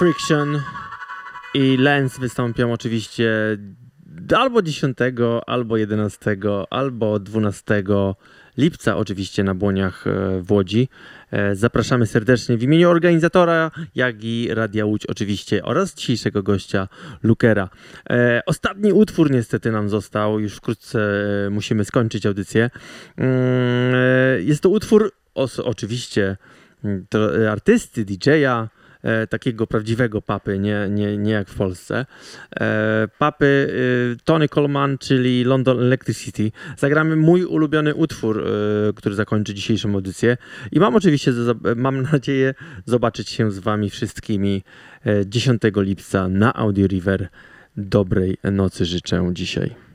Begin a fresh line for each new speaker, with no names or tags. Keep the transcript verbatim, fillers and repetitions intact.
Friction i Lens wystąpią oczywiście albo dziesiątego, albo jedenastego, albo dwunastego lipca oczywiście na Błoniach w Łodzi. Zapraszamy serdecznie w imieniu organizatora, jak i Radia Łódź oczywiście oraz dzisiejszego gościa Lookera. Ostatni utwór niestety nam został, już wkrótce musimy skończyć audycję. Jest to utwór os- oczywiście to artysty, D J-a, E, takiego prawdziwego papy, nie, nie, nie jak w Polsce. E, papy e, Tony Coleman, czyli London Electricity. Zagramy mój ulubiony utwór, e, który zakończy dzisiejszą audycję. I mam oczywiście, mam nadzieję, zobaczyć się z wami wszystkimi e, dziesiątego lipca na Audio River. Dobrej nocy życzę dzisiaj.